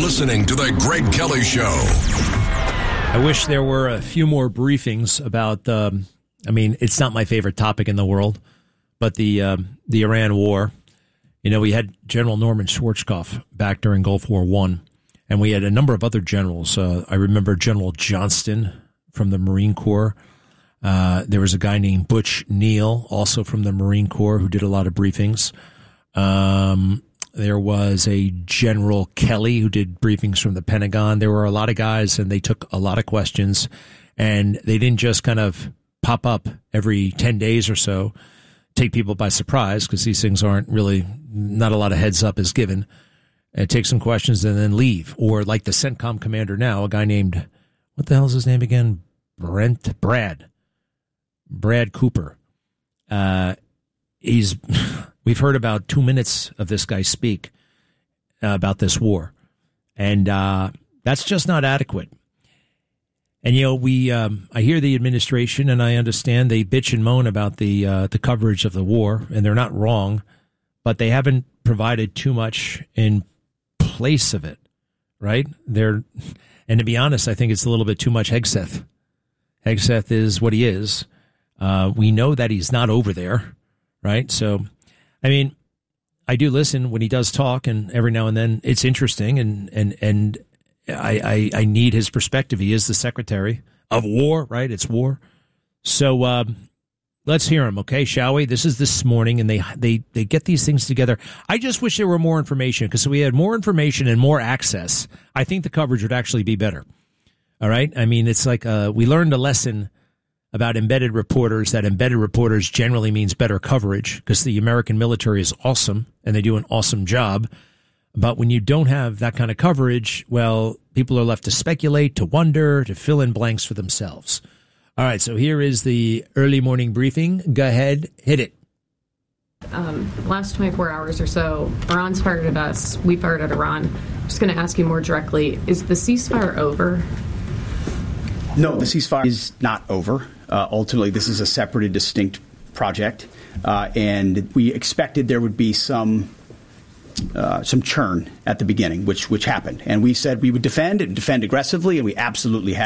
listening to The Greg Kelly Show. I wish there were a few more briefings about, it's not my favorite topic in the world, but the Iran war. You know, we had General Norman Schwarzkopf back during Gulf War I, and we had a number of other generals. I remember General Johnston from the Marine Corps. There was a guy named Butch Neal, also from the Marine Corps, who did a lot of briefings. There was a General Kelly who did briefings from the Pentagon. There were a lot of guys, and they took a lot of questions, and they didn't just kind of pop up every 10 days or so, take people by surprise, because these things aren't really, not a lot of heads up is given, and take some questions and then leave. Or like the CENTCOM commander now, a guy named, what the hell is his name again? Brad Cooper. We've heard about 2 minutes of this guy speak about this war, and that's just not adequate. And I hear the administration, and I understand they bitch and moan about the coverage of the war, and they're not wrong, but they haven't provided too much in place of it, right? And to be honest, I think it's a little bit too much Hegseth. Hegseth is what he is. We know that he's not over there, right? So, I do listen when he does talk, and every now and then it's interesting, and I need his perspective. He is the Secretary of War, right? It's war. So let's hear him, okay, shall we? This is this morning, and they get these things together. I just wish there were more information, because if we had more information and more access, I think the coverage would actually be better. All right? It's like we learned a lesson about embedded reporters, that embedded reporters generally means better coverage, because the American military is awesome and they do an awesome job. But when you don't have that kind of coverage, well, people are left to speculate, to wonder, to fill in blanks for themselves. All right, so here is the early morning briefing. Go ahead, hit it. Last 24 hours or so, Iran's fired at us. We fired at Iran. Just going to ask you more directly, is the ceasefire over? No, the ceasefire is not over. Ultimately, this is a separate and distinct project, and we expected there would be some churn at the beginning, which happened. And we said we would defend aggressively, and we absolutely have.